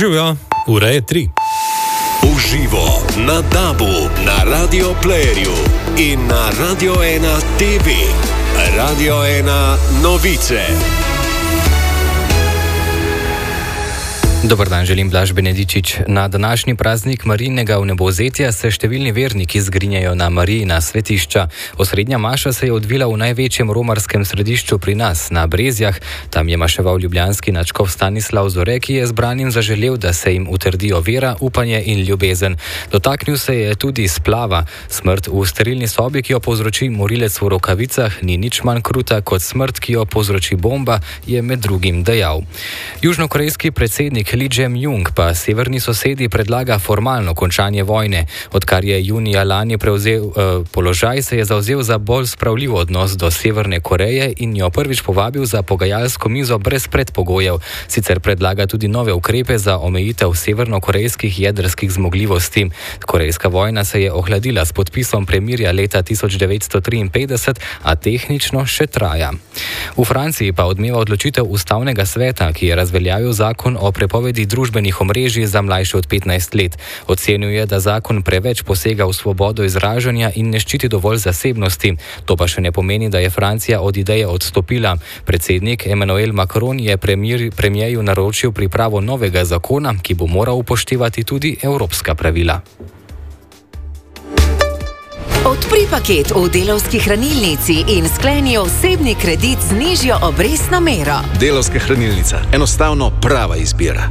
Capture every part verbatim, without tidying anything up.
Živijo, ura je tri. Uživo na DAB-u, na Radio Playerju in na Radio ena T V. Radio ena novice. Dobar dan, želim Blaž Benedičič. Na današnji praznik Marijinega vnebovzetja se številni verniki zgrinjajo na Marijina svetišča. Osrednja maša se je odvila v največjem romarskem središču pri nas, na Brezjah. Tam je maševal ljubljanski nadškof Stanislav Zore, ki je zbranim zaželel, da se jim utrdijo vera, upanje in ljubezen. Dotaknil se je tudi splava. Smrt v sterilni sobi, ki jo povzroči morilec v rokavicah, ni nič manj kruta kot smrt, ki jo povzroči bomba, je med drugim dejal. Južnokorejski predsednik Lee Jae-myung pa severni sosedi predlaga formalno končanje vojne. Odkar je junija lani prevzel eh, položaj, se je zavzel za bolj spravljiv odnos do Severne Koreje in jo prvič povabil za pogajalsko mizo brez predpogojev. Sicer predlaga tudi nove ukrepe za omejitev severnokorejskih jedrskih zmogljivosti. Korejska vojna se je ohladila s podpisom premirja leta tisoč devetsto triinpetdeset, a tehnično še traja. V Franciji pa odmeva odločitev ustavnega sveta, ki je razveljavil zakon o prepovedi družbenih omrežij za mlajše od petnajst let. Ocenjuje, da zakon preveč posega v svobodo izražanja in ne ščiti dovolj zasebnosti. To pa še ne pomeni, da je Francija od ideje odstopila. Predsednik Emmanuel Macron je premier, premierju naročil pripravo novega zakona, ki bo moral upoštevati tudi evropska pravila. Odpri paket v Delavski hranilnici in skleni osebni kredit z nižjo obrestno mero. Delavska hranilnica. Enostavno prava izbira.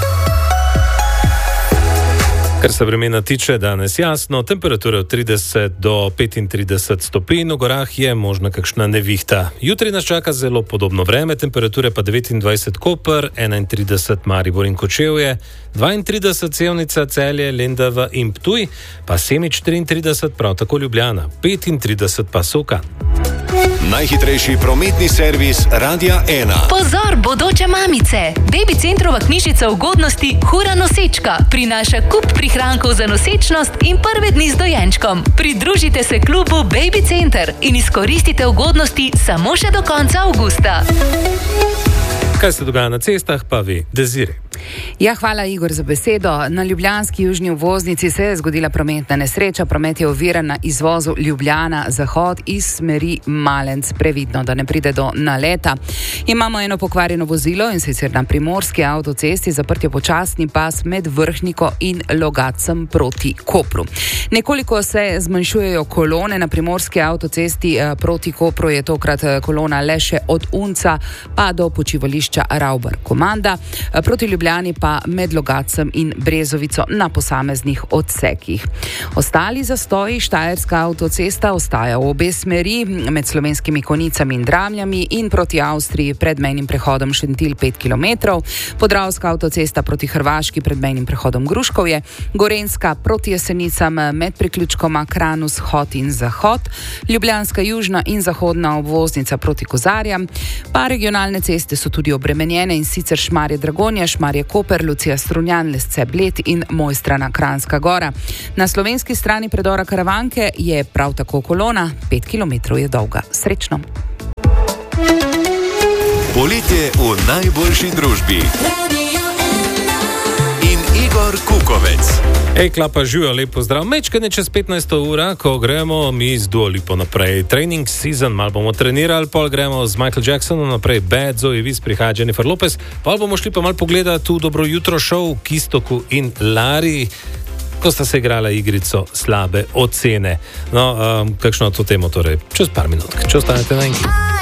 Kar se vremena tiče, danes jasno, temperatura od trideset do petintrideset stopinj, v gorah je možna kakšna nevihta. Jutri nas čaka zelo podobno vreme, temperature pa devetindvajset Koper, enaintrideset Maribor in Kočevje, dvaintrideset Sevnica, Celje, Lendava in Ptuj, pa Semič triintrideset, prav tako Ljubljana, petintrideset pa Soka. Najhitrejši prometni servis Radia ena. Pozor, bodoče mamice! Baby Centrova knjižica ugodnosti Hura nosečka prinaša kup prihrankov za nosečnost in prve dni z dojenčkom. Pridružite se klubu Baby Center in izkoristite ugodnosti samo še do konca avgusta. Kaj se dogaja na cestah, pa ve Desire. Ja, hvala Igor za besedo. Na ljubljanski južni uvoznici se je zgodila prometna nesreča. Promet je oviran na izvozu Ljubljana-Zahod iz smeri Malenc. Previdno, da ne pride do naleta. Imamo eno pokvarjeno vozilo in sicer na primorski avtocesti zaprt je počasni pas med Vrhniko in Logatcem proti Kopru. Nekoliko se zmanjšujejo kolone na primorski avtocesti proti Kopru, je tokrat kolona le še od Unca pa do počivališča Ravbar Komanda. Proti Ljubljani pa med Logatcem in Brezovico na posameznih odsekih. Ostali zastoji, Štajerska avtocesta ostaja v obe smeri med Slovenskimi Konjicami in Dramljami in proti Avstriji pred mejnim prehodom Šentilj pet kilometrov, Podravska avtocesta proti Hrvaški pred mejnim prehodom Gruškovje, Gorenjska proti Jesenicam med priključkoma Kranus, Hod in Zahod, Ljubljanska južna in zahodna obvoznica proti Kozarjam, pa regionalne ceste so tudi obremenjene in sicer Šmarje Dragonja, Šmarje Koper, Lucija Strunjan, Lesce Bled in Mojstrana Kranjska Gora. Na slovenski strani predora Karavanke je prav tako kolona, pet kilometrov je dolga. Srečno! Poletje v najboljši družbi. In Igor Kukovec. Ej, klapa, živijo, lepo zdrav. Mečkanje čez petnajsto ura, ko gremo mi z Dua Lipo naprej. Training season, malo bomo trenirali, pol gremo z Michael Jacksonom naprej, Bad, Zoe Wiz, prihaja Jennifer Lopez, pol bomo šli pa malo pogledati v Dobro jutro show Kistoku in Lari, ko sta se igrala igrico Slabe ocene. No, um, kakšno to temo torej? Čez par minut. Če ostanete na enki.